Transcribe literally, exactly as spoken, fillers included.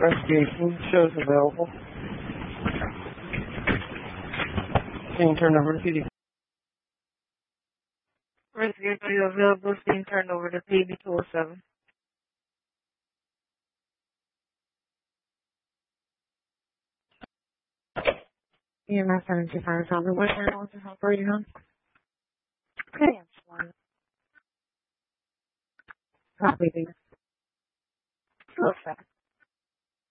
Investigation shows available. Being turned over to P D. Investigation available is being turned over to P B two oh seven. E M S seven two five seven. What channel to help are you on? Okay, I'm sorry. Copy, please. Perfect.